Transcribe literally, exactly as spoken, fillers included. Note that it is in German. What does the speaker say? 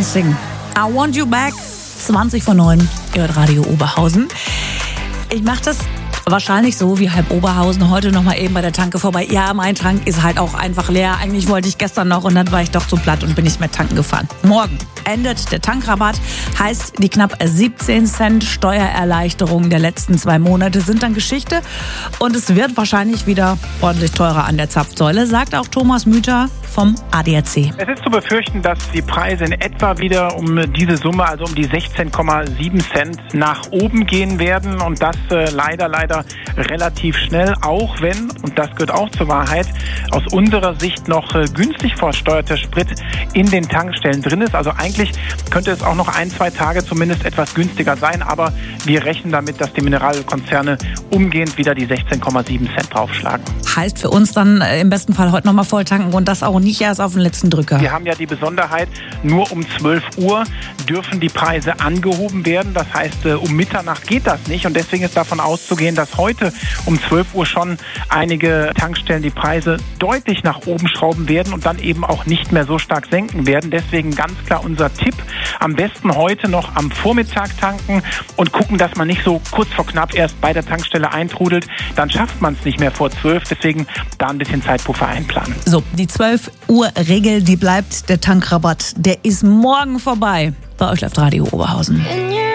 Dancing. I want you back. zwanzig vor neun. Ihr hört Radio Oberhausen. Ich mache das wahrscheinlich so wie halb Oberhausen heute noch mal eben bei der Tanke vorbei. Ja, mein Tank ist halt auch einfach leer. Eigentlich wollte ich gestern noch und dann war ich doch zu platt und bin nicht mehr tanken gefahren. Morgen endet der Tankrabatt. Heißt, die knapp siebzehn Cent Steuererleichterung der letzten zwei Monate sind dann Geschichte. Und es wird wahrscheinlich wieder ordentlich teurer an der Zapfsäule, sagt auch Thomas Müther vom A D A C. Es ist zu befürchten, dass die Preise in etwa wieder um diese Summe, also um die sechzehn Komma sieben Cent nach oben gehen werden. Und das äh, leider, leider relativ schnell, auch wenn, und das gehört auch zur Wahrheit, aus unserer Sicht noch äh, günstig versteuerter Sprit in den Tankstellen drin ist. Also eigentlich könnte es auch noch ein, zwei Tage zumindest etwas günstiger sein. Aber wir rechnen damit, dass die Mineralölkonzerne umgehend wieder die sechzehn Komma sieben Cent draufschlagen. Heißt für uns dann äh, im besten Fall heute nochmal voll tanken und das auch nicht erst auf den letzten Drücker. Wir haben ja die Besonderheit, nur um zwölf Uhr dürfen die Preise angehoben werden. Das heißt, um Mitternacht geht das nicht. Und deswegen ist davon auszugehen, dass heute um zwölf Uhr schon einige Tankstellen die Preise deutlich nach oben schrauben werden und dann eben auch nicht mehr so stark senken werden. Deswegen ganz klar unser Tipp, am besten heute noch am Vormittag tanken und gucken, dass man nicht so kurz vor knapp erst bei der Tankstelle eintrudelt. Dann schafft man es nicht mehr vor zwölf. Deswegen da ein bisschen Zeitpuffer einplanen. So, die zwölf Uhr Regel, die bleibt. Der Tankrabatt, der ist morgen vorbei. Bei euch läuft Radio Oberhausen.